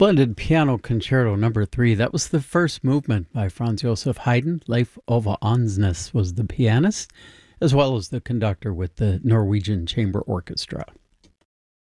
Splendid piano concerto number 3. That was the first movement by Franz Joseph Haydn. Leif Ove Ansnes was the pianist, as well as the conductor with the Norwegian Chamber Orchestra.